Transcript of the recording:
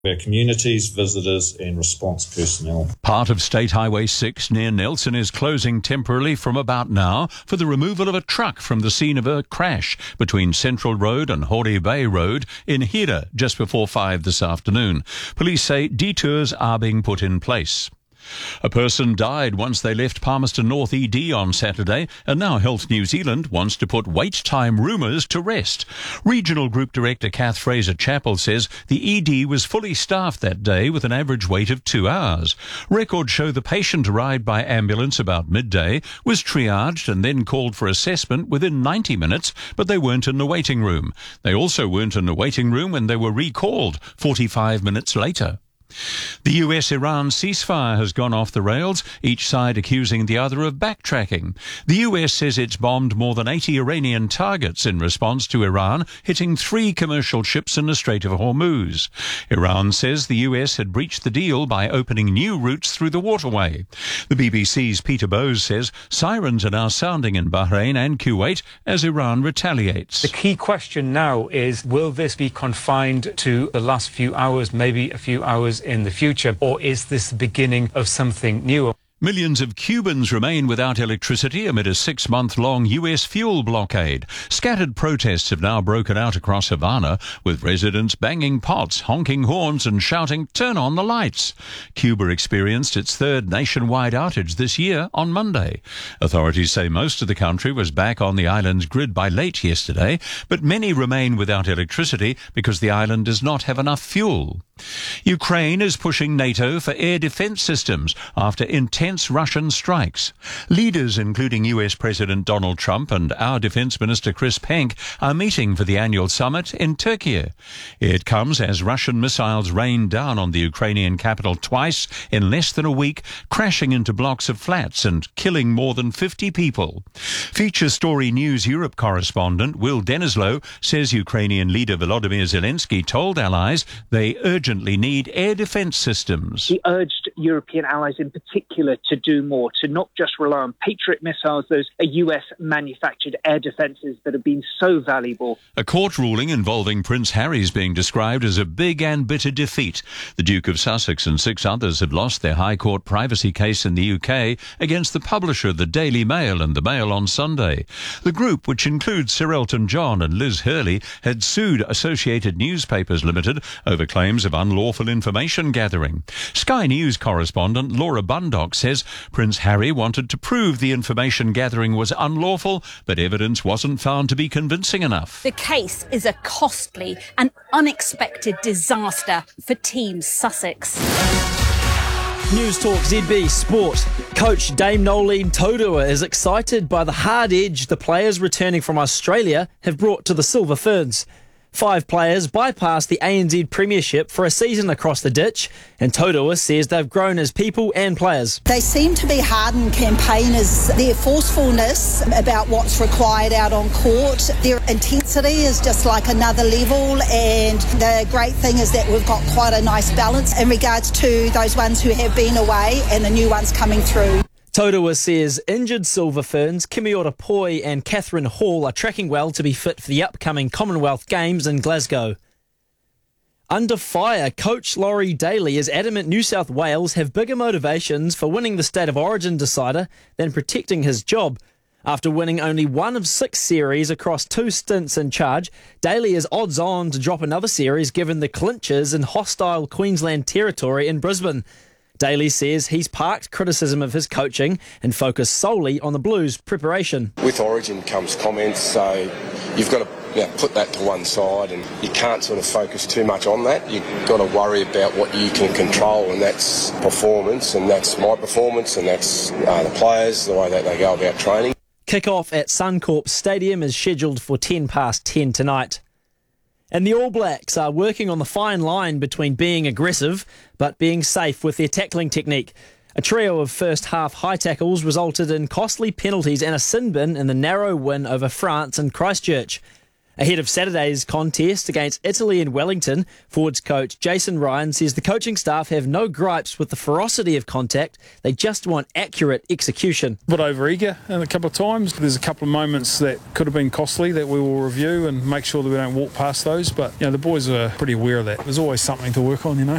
Our communities, visitors and response personnel. Part of State Highway 6 near Nelson is closing temporarily from about now for the removal of a truck from the scene of a crash between Central Road and Hori Bay Road in Hira just before 5 this afternoon. Police say detours are being put in place. A person died once they left Palmerston North ED on Saturday, and now Health New Zealand wants to put wait time rumours to rest. Regional Group Director Kath Fraser-Chappell says the ED was fully staffed that day with an average wait of 2 hours. Records show the patient arrived by ambulance about midday, was triaged and then called for assessment within 90 minutes, but they weren't in the waiting room. They also weren't in the waiting room when they were recalled 45 minutes later. The US-Iran ceasefire has gone off the rails, each side accusing the other of backtracking. The US says it's bombed more than 80 Iranian targets in response to Iran hitting 3 commercial ships in the Strait of Hormuz. Iran says the US had breached the deal by opening new routes through the waterway. The BBC's Peter Bowes says sirens are now sounding in Bahrain and Kuwait as Iran retaliates. The key question now is, will this be confined to the last few hours, maybe a few hours in the future, or is this the beginning of something new? Millions of Cubans remain without electricity amid a 6-month-long US fuel blockade. Scattered protests have now broken out across Havana, with residents banging pots, honking horns and shouting, "Turn on the lights." Cuba experienced its third nationwide outage this year on Monday. Authorities say most of the country was back on the island's grid by late yesterday, but many remain without electricity because the island does not have enough fuel. Ukraine is pushing NATO for air defense systems after intense Russian strikes. Leaders, including US President Donald Trump and our Defense Minister Chris Penk, are meeting for the annual summit in Turkey. It comes as Russian missiles rained down on the Ukrainian capital twice in less than a week, crashing into blocks of flats and killing more than 50 people. Feature Story News Europe correspondent Will Denislow says Ukrainian leader Volodymyr Zelensky told allies they urgently need air defense systems. He urged European allies in particular to do more, to not just rely on Patriot missiles, those US-manufactured air defences that have been so valuable. A court ruling involving Prince Harry is being described as a big and bitter defeat. The Duke of Sussex and 6 others have lost their High Court privacy case in the UK against the publisher The Daily Mail and The Mail on Sunday. The group, which includes Sir Elton John and Liz Hurley, had sued Associated Newspapers Limited over claims of unlawful information gathering. Sky News correspondent Laura Bundock says Prince Harry wanted to prove the information gathering was unlawful, but evidence wasn't found to be convincing enough. The case is a costly and unexpected disaster for Team Sussex. News Talk ZB Sport. Coach Dame Nolene Taurua is excited by the hard edge the players returning from Australia have brought to the Silver Ferns. 5 players bypassed the ANZ Premiership for a season across the ditch, and Taurua says they've grown as people and players. They seem to be hardened campaigners. Their forcefulness about what's required out on court, their intensity is just like another level, and the great thing is that we've got quite a nice balance in regards to those ones who have been away and the new ones coming through. Taurua says injured Silver Ferns, Kimiora Poi and Catherine Hall are tracking well to be fit for the upcoming Commonwealth Games in Glasgow. Under fire, coach Laurie Daly is adamant New South Wales have bigger motivations for winning the State of Origin decider than protecting his job. After winning only 1 of 6 series across 2 stints in charge, Daly is odds on to drop another series given the clinches in hostile Queensland territory in Brisbane. Daly says he's parked criticism of his coaching and focused solely on the Blues' preparation. With Origin comes comments, so you've got to put that to one side, and you can't sort of focus too much on that. You've got to worry about what you can control, and that's performance, and that's my performance, and that's the players, the way that they go about training. Kick-off at Suncorp Stadium is scheduled for 10:10 tonight. And the All Blacks are working on the fine line between being aggressive but being safe with their tackling technique. A trio of first-half high tackles resulted in costly penalties and a sin bin in the narrow win over France in Christchurch. Ahead of Saturday's contest against Italy in Wellington, Fords coach Jason Ryan says the coaching staff have no gripes with the ferocity of contact. They just want accurate execution. A bit over-eager a couple of times. There's a couple of moments that could have been costly that we will review and make sure that we don't walk past those. But, the boys are pretty aware of that. There's always something to work on,